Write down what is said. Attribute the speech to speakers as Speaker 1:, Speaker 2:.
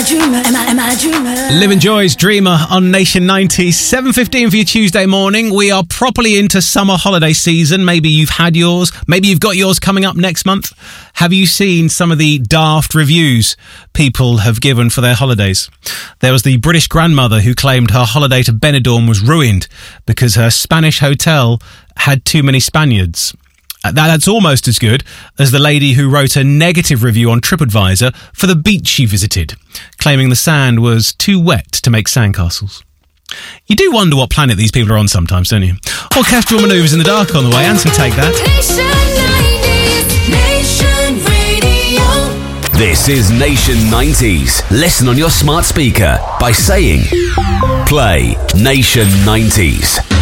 Speaker 1: I a dreamer? Am I a dreamer?
Speaker 2: Living Joy's Dreamer on Nation 90, 7:15 for your Tuesday morning. We are properly into summer holiday season. Maybe you've had yours. Maybe you've got yours coming up next month. Have you seen some of the daft reviews people have given for their holidays? There was the British grandmother who claimed her holiday to Benidorm was ruined because her Spanish hotel had too many Spaniards. That's almost as good as the lady who wrote a negative review on TripAdvisor for the beach she visited, claiming the sand was too wet to make sandcastles. You do wonder what planet these people are on sometimes, don't you? Orchestral manoeuvres in the dark on the way, and some Take That.
Speaker 3: Nation Radio. This is Nation 90s. Listen on your smart speaker by saying, play Nation 90s.